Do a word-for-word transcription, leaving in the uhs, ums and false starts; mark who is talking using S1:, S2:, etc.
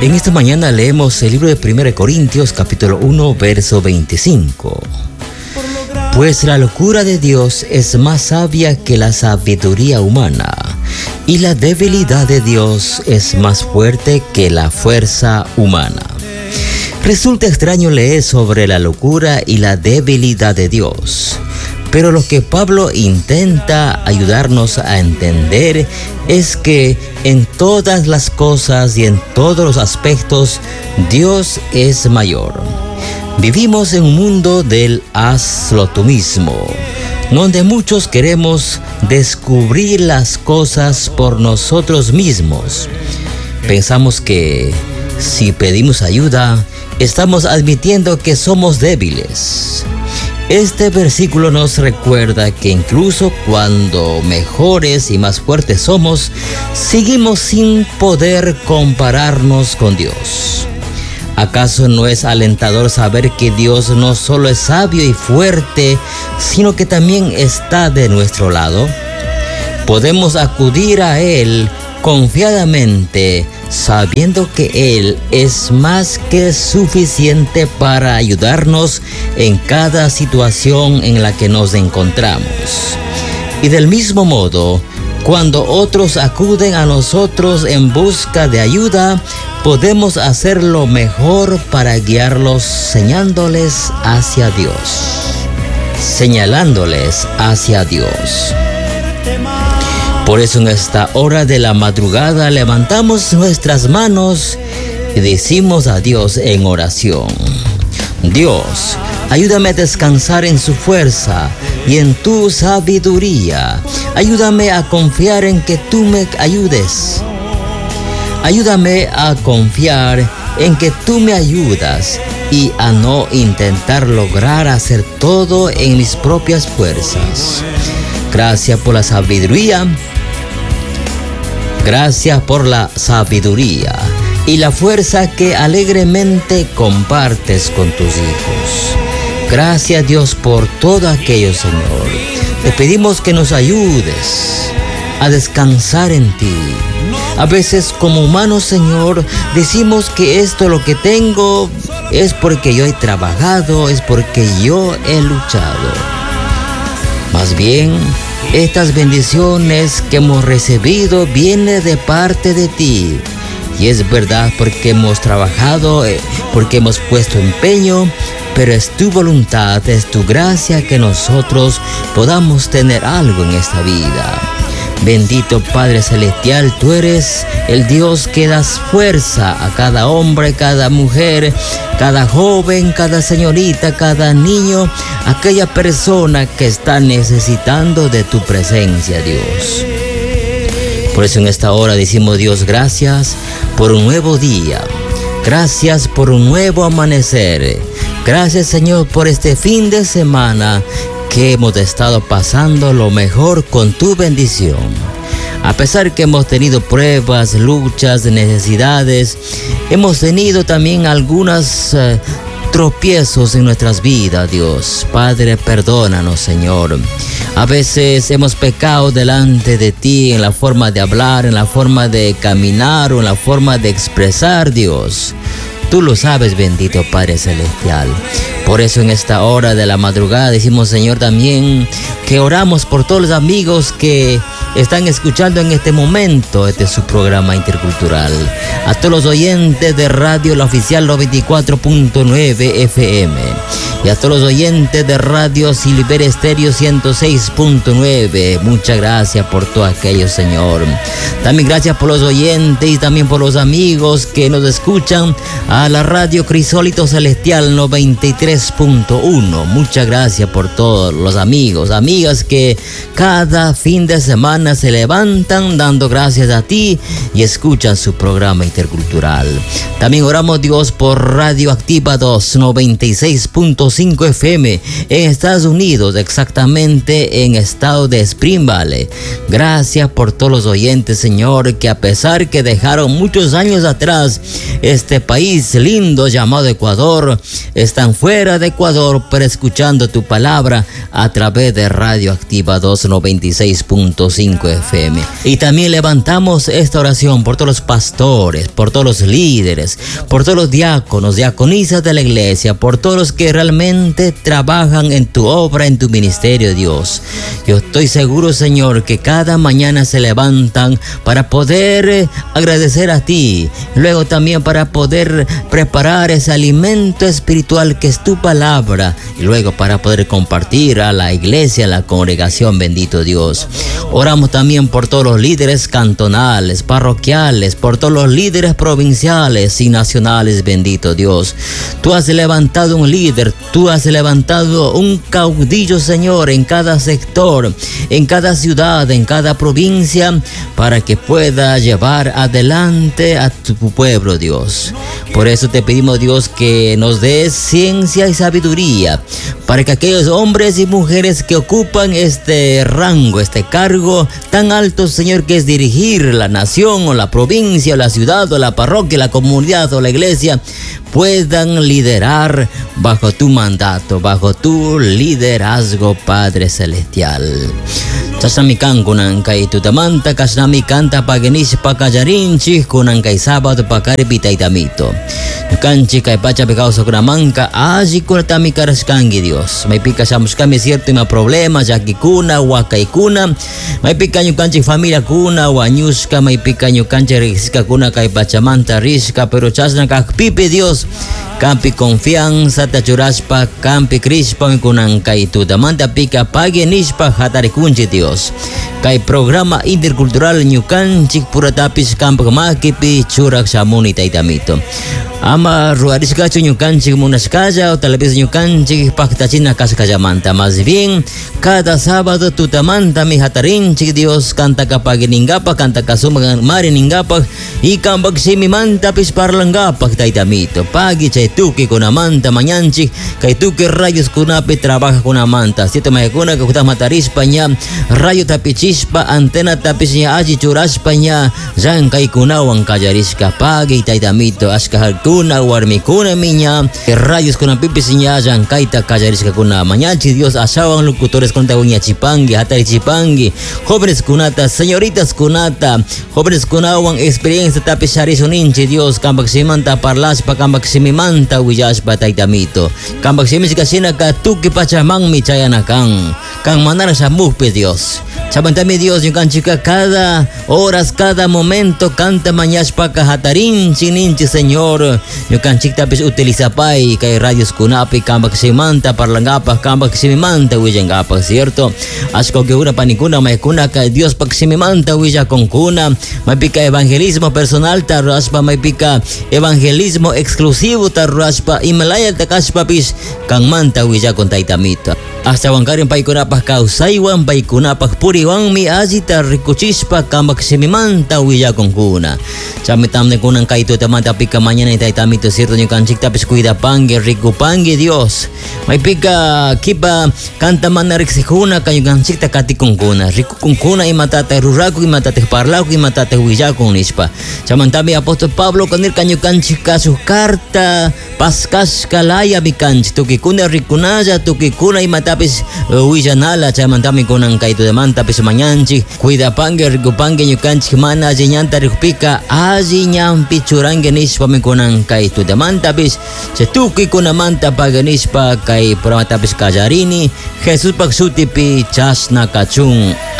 S1: En esta mañana leemos el libro de primera de Corintios, capítulo uno, verso veinticinco. Pues la locura de Dios es más sabia que la sabiduría humana, y la debilidad de Dios es más fuerte que la fuerza humana. Resulta extraño leer sobre la locura y la debilidad de Dios, pero lo que Pablo intenta ayudarnos a entender es que en todas las cosas y en todos los aspectos, Dios es mayor. Vivimos en un mundo del hazlo tú mismo, donde muchos queremos descubrir las cosas por nosotros mismos. Pensamos que si pedimos ayuda, estamos admitiendo que somos débiles. Este versículo nos recuerda que incluso cuando mejores y más fuertes somos, seguimos sin poder compararnos con Dios. ¿Acaso no es alentador saber que Dios no solo es sabio y fuerte, sino que también está de nuestro lado? Podemos acudir a Él confiadamente, sabiendo que Él es más que suficiente para ayudarnos en cada situación en la que nos encontramos. Y del mismo modo, cuando otros acuden a nosotros en busca de ayuda, podemos hacer lo mejor para guiarlos señalándoles hacia Dios. Señalándoles hacia Dios. Por eso en esta hora de la madrugada levantamos nuestras manos y decimos a Dios en oración: Dios, ayúdame a descansar en su fuerza y en tu sabiduría. Ayúdame a confiar en que tú me ayudes. Ayúdame a confiar en que tú me ayudas y a no intentar lograr hacer todo en mis propias fuerzas. Gracias por la sabiduría. Gracias por la sabiduría y la fuerza que alegremente compartes con tus hijos. Gracias, Dios, por todo aquello, Señor. Te pedimos que nos ayudes a descansar en ti. A veces como humanos, Señor, decimos que esto lo que tengo es porque yo he trabajado, es porque yo he luchado. Más bien, estas bendiciones que hemos recibido vienen de parte de ti. Y es verdad porque hemos trabajado, porque hemos puesto empeño, pero es tu voluntad, es tu gracia que nosotros podamos tener algo en esta vida. Bendito Padre Celestial, tú eres el Dios que das fuerza a cada hombre, cada mujer, cada joven, cada señorita, cada niño, aquella persona que está necesitando de tu presencia, Dios. Por eso en esta hora decimos, Dios, gracias por un nuevo día. Gracias por un nuevo amanecer. Gracias, Señor, por este fin de semana que hemos estado pasando lo mejor con tu bendición. A pesar que hemos tenido pruebas, luchas, necesidades, hemos tenido también algunos uh, tropiezos en nuestras vidas, Dios. Padre, perdónanos, Señor. A veces hemos pecado delante de ti en la forma de hablar, en la forma de caminar o en la forma de expresar, Dios. Tú lo sabes, bendito Padre Celestial. Por eso en esta hora de la madrugada decimos, Señor, también que oramos por todos los amigos que están escuchando en este momento este es su programa intercultural. A todos los oyentes de Radio La Oficial noventa y cuatro punto nueve F M. Y a todos los oyentes de Radio Silver Estéreo ciento seis punto nueve. Muchas gracias por todo aquello, Señor. También gracias por los oyentes y también por los amigos que nos escuchan a la Radio Crisólito Celestial noventa y tres punto uno. Muchas gracias por todos los amigos, amigas que cada fin de semana se levantan dando gracias a ti y escuchan su programa intercultural. También oramos, Dios, por Radio Activa dos noventa y seis punto cinco F M en Estados Unidos, exactamente en estado de Spring Valley. Gracias por todos los oyentes, Señor, que a pesar que dejaron muchos años atrás este país lindo llamado Ecuador, están fuera de Ecuador, pero escuchando tu palabra a través de Radio Activa dos noventa y seis punto cinco cinco F M. Y también levantamos esta oración por todos los pastores, por todos los líderes, por todos los diáconos, diaconisas de la iglesia, por todos los que realmente trabajan en tu obra, en tu ministerio, Dios. Yo estoy seguro, Señor, que cada mañana se levantan para poder agradecer a ti, luego también para poder preparar ese alimento espiritual que es tu palabra, y luego para poder compartir a la iglesia, a la congregación, bendito Dios. Oramos también por todos los líderes cantonales, parroquiales, por todos los líderes provinciales y nacionales, bendito Dios. Tú has levantado un líder, tú has levantado un caudillo, Señor, en cada sector, en cada ciudad, en cada provincia, para que pueda llevar adelante a tu pueblo, Dios. Por eso te pedimos, Dios, que nos des ciencia y sabiduría, para que aquellos hombres y mujeres que ocupan este rango, este cargo tan alto, Señor, que es dirigir la nación o la provincia o la ciudad o la parroquia, la comunidad o la iglesia, puedan liderar bajo tu mandato, bajo tu liderazgo, Padre Celestial. Sasamikan kunang kay tutamanta kasnami kanta pagenis pakajarinchi kunang kay Sabado pakaribi tamito. Kanchi kay pacha pecado sokramanka aji kunatami karaskangi Dios. May pika samos kami cierto ima problema jaki kuna wa kay kuna. May pika nyo kanchi familia kuna wa nyuska, may pika nyo kanchi riska kuna kay pachamanta riska, pero chas na kakpipi Dios. Kampi confianza tachuraspa, kampi crispa kunang kay tutamanta pika pagenispa hatari kunchi Dios. Kay programa intercultural nyukanchik puratapis kampak makipi churak samuni taitamito. Ama ruaris gacho nyukanchik munas kaya o talabis nyukanchik paktachina kaskayamanta. Más bien, cada sábado tutamanta mi hatarinchik Dios kanta kapaginingapa, kanta kasumagan mariningapa, y kambak simimanta pis parlangapa taitamito. Pagi chay tuki kunamanta mañanchik, kay tuki rayos kunapi trabaja kunamanta. Siete mahekuna kakuta matarispa nya, rayo tapichispa, antena tapis nya aji churaspa nya, zang kay kunawang kajariska. Pagi taitamito askahal kuna warmi kuna minya, rayos kuna pipis nya zang kaita kajariska kuna. Mañanchi Dios asawang locutores kunta unya chipangi, hatari chipangi, jóvenes kunata, señoritas kunata, jóvenes kunawang experiencia tapis harisuninchi Dios, kambak simanta parlaspa, kambak simimanta uyaspa taitamito, kambak simisikasina ka tuki pachamang mi chayanakang, kang manara sa mupi Dios. Sabantami Dios yung kanchika cada horas, cada momento canta mañaspa kahatarin sininchi Señor. Yung kanchik tapis utiliza pay kay radios kunapi kambak simanta parlangapa kambak simimanta wijangapa, cierto? Asko que una panikuna may kuna kay Dios pag simimanta wija kong kuna, may pika evangelismo personal taraspa, may pika evangelismo eksklusibo taraspa, imalaya takaspa pis kang manta wija kong taitamito. Hasta wangkarin pay kunapah kausaywan pay kunapah puriwang mi azita rikuchispa kambak simimanta wija kong kuna. Samitam na kunang kaito tamanta pika mañana itay tamito cierto nyo kanchik tapis kuida pangi riku pangi Dios. May pika kipa kanta man na riksikuna kanyo kanchik takati kong kuna. Riku kong kuna imatatay ruraku imatatay parlaku imatatay wija kong nispa. Samantami Apostol Pablo kanir kanyo kanchik kasu karta paskas kalaya mi kanchik. Tuki kuna rikunaja tuki kuna imatapis wija nala. Samantami kunang kaito tamanta tapis mañanchik kuida pangi riku pangi nyo kanchik mana ajinyanta rikupika aji nyampi churange nispa mi kunang kay tudaman tapis setuki kunamanta paganispa kay pramatapis kajarini Jesus pagsutipi chas na kachung.